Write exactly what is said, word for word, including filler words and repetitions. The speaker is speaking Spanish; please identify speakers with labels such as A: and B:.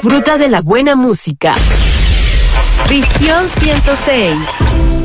A: Disfruta de la buena música. Visión ciento seis.